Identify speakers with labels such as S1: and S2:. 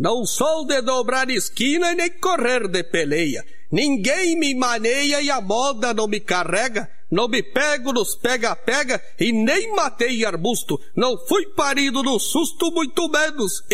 S1: Não sou de dobrar esquina e nem correr de peleia. Ninguém me maneia e a moda não me carrega. Não me pego nos pega-pega e nem matei arbusto. Não fui parido no susto, muito menos